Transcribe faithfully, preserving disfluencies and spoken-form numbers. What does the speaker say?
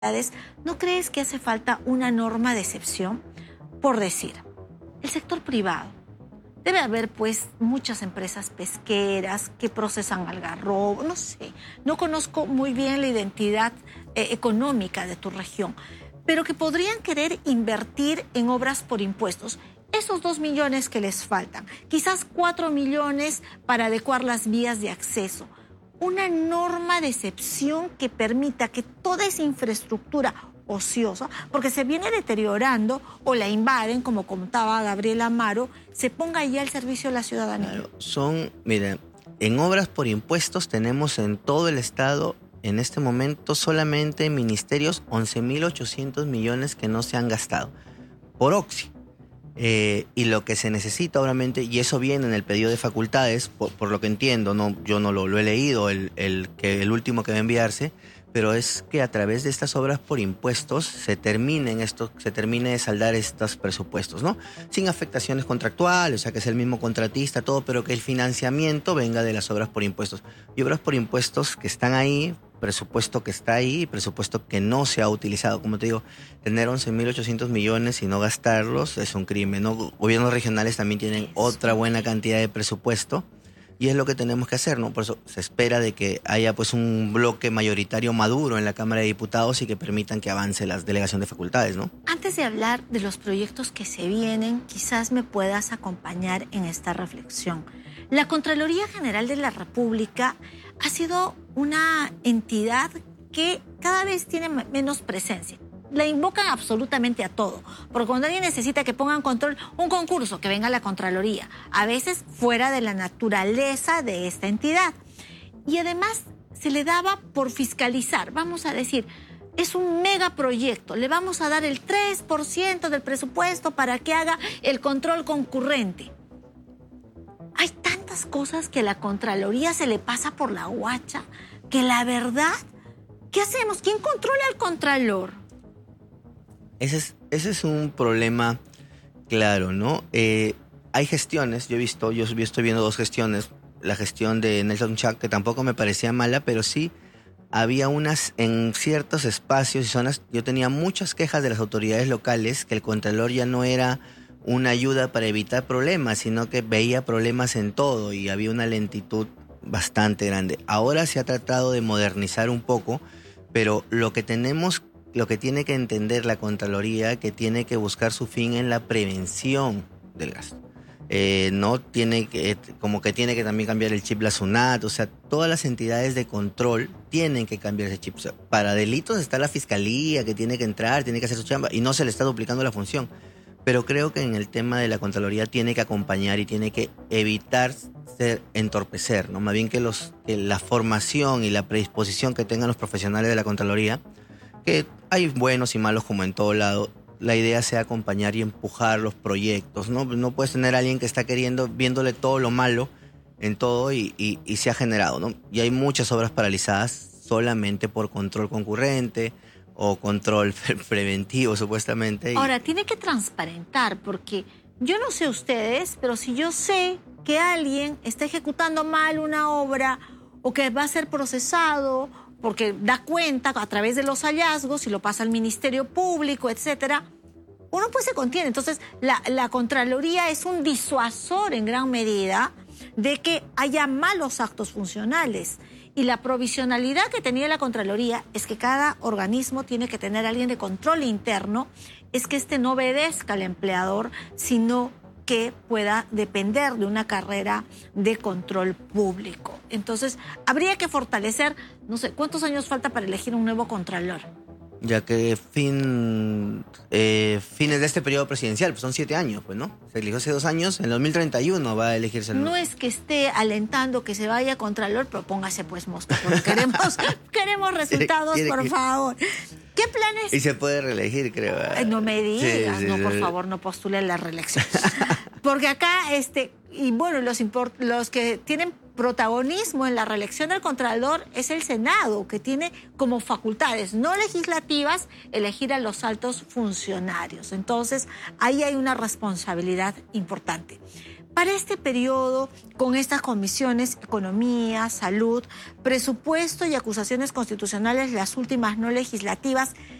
¿No crees que hace falta una norma de excepción? Por decir, el sector privado. Debe haber, pues, muchas empresas pesqueras que procesan algarrobo, no sé. No conozco muy bien la identidad eh, económica de tu región, pero que podrían querer invertir en obras por impuestos. Esos dos millones que les faltan, quizás cuatro millones para adecuar las vías de acceso. Una norma de excepción que permita que toda esa infraestructura ociosa, porque se viene deteriorando o la invaden, como contaba Gabriel Amaro, se ponga ahí al servicio de la ciudadanía. Claro, son, mira, en obras por impuestos tenemos en todo el estado, en este momento, solamente en ministerios once mil ochocientos millones que no se han gastado por Oxi. Eh, y lo que se necesita, obviamente, y eso viene en el pedido de facultades, por, por lo que entiendo, no, yo no lo, lo he leído, el, el, que, el último que va a enviarse, pero es que a través de estas obras por impuestos se terminen esto, se termine de saldar estos presupuestos, ¿no? Sin afectaciones contractuales, o sea que es el mismo contratista, todo, pero que el financiamiento venga de las obras por impuestos. Y obras por impuestos que están ahí, presupuesto que está ahí, presupuesto que no se ha utilizado. Como te digo, tener once mil ochocientos millones y no gastarlos es un crimen, ¿no? Gobiernos regionales también tienen otra buena cantidad de presupuesto y es lo que tenemos que hacer, ¿no? Por eso se espera de que haya pues un bloque mayoritario maduro en la Cámara de Diputados y que permitan que avance la delegación de facultades, ¿no? Antes de hablar de los proyectos que se vienen, quizás me puedas acompañar en esta reflexión. La Contraloría General de la República ha sido una entidad que cada vez tiene menos presencia. La invocan absolutamente a todo, porque cuando alguien necesita que pongan control, un concurso, que venga la Contraloría, a veces fuera de la naturaleza de esta entidad. Y además se le daba por fiscalizar, vamos a decir, es un megaproyecto, le vamos a dar el tres por ciento del presupuesto para que haga el control concurrente. Hay tantas cosas que a la Contraloría se le pasa por la guacha, que la verdad, ¿qué hacemos? ¿Quién controla al Contralor? Ese es, ese es un problema claro, ¿no? Eh, hay gestiones, yo he visto, yo estoy viendo dos gestiones, la gestión de Nelson Chac, que tampoco me parecía mala, pero sí había unas en ciertos espacios y zonas, yo tenía muchas quejas de las autoridades locales, que el Contralor ya no era una ayuda para evitar problemas, sino que veía problemas en todo y había una lentitud bastante grande. Ahora se ha tratado de modernizar un poco, pero lo que tenemos, lo que tiene que entender la Contraloría, que tiene que buscar su fin en la prevención del gasto. Eh, no tiene que, como que tiene que también cambiar el chip la SUNAT, o sea, todas las entidades de control tienen que cambiar ese chip. O sea, para delitos está la Fiscalía, que tiene que entrar, tiene que hacer su chamba, y no se le está duplicando la función. Pero creo que en el tema de la Contraloría tiene que acompañar y tiene que evitar ser, entorpecer, ¿no? Más bien que, los, que la formación y la predisposición que tengan los profesionales de la Contraloría, que hay buenos y malos como en todo lado, la idea sea acompañar y empujar los proyectos, ¿no? No puedes tener a alguien que está queriendo, viéndole todo lo malo en todo y, y, y se ha generado, ¿no? Y hay muchas obras paralizadas solamente por control concurrente o control preventivo, supuestamente. Ahora, tiene que transparentar, porque yo no sé ustedes, pero si yo sé que alguien está ejecutando mal una obra o que va a ser procesado porque da cuenta a través de los hallazgos y lo pasa al Ministerio Público, etcétera, uno pues se contiene. Entonces, la, la Contraloría es un disuasor en gran medida de que haya malos actos funcionales. Y la provisionalidad que tenía la Contraloría es que cada organismo tiene que tener a alguien de control interno, es que este no obedezca al empleador, sino que pueda depender de una carrera de control público. Entonces, habría que fortalecer, no sé, ¿cuántos años falta para elegir un nuevo Contralor? Ya que fin, eh, fines de este periodo presidencial, pues son siete años, pues, ¿no? Se eligió hace dos años, en el dos mil treinta y uno va a elegirse el nuevo. No es que esté alentando que se vaya Contralor, pero póngase pues mosca, porque queremos, queremos resultados, ¿Quiere, quiere por que... favor. ¿Qué planes? Y se puede reelegir, creo. Ay, no me digas, sí, sí, no, sí. por favor, no postule la reelección. Porque acá, este, y bueno, los, import, los que tienen protagonismo en la reelección del Contralor es el Senado, que tiene como facultades no legislativas elegir a los altos funcionarios. Entonces, ahí hay una responsabilidad importante. Para este periodo, con estas comisiones, economía, salud, presupuesto y acusaciones constitucionales, las últimas no legislativas,